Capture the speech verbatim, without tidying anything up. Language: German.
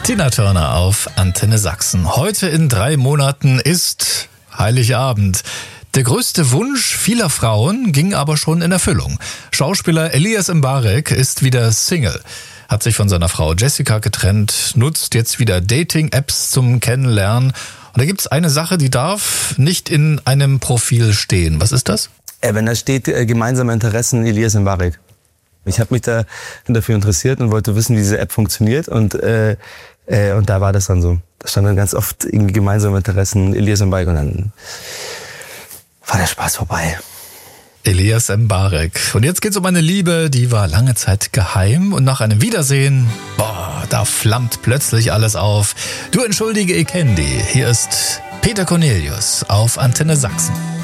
Tina Turner auf Antenne Sachsen. Heute in drei Monaten ist Heiligabend. Der größte Wunsch vieler Frauen ging aber schon in Erfüllung. Schauspieler Elias Mbarek ist wieder Single, hat sich von seiner Frau Jessica getrennt, nutzt jetzt wieder Dating-Apps zum Kennenlernen. Und da gibt's eine Sache, die darf nicht in einem Profil stehen. Was ist das? Äh, wenn da steht, äh, gemeinsame Interessen Elias Mbarek. Ich habe mich da dafür interessiert und wollte wissen, wie diese App funktioniert. Und, äh, äh, und da war das dann so. Da stand dann ganz oft irgendwie gemeinsame Interessen Elias Mbarek. Und dann war der Spaß vorbei. Elias Mbarek. Und jetzt geht's um eine Liebe, die war lange Zeit geheim. Und nach einem Wiedersehen, boah, da flammt plötzlich alles auf. Du entschuldige, ich kenn die. Hier ist Peter Cornelius auf Antenne Sachsen.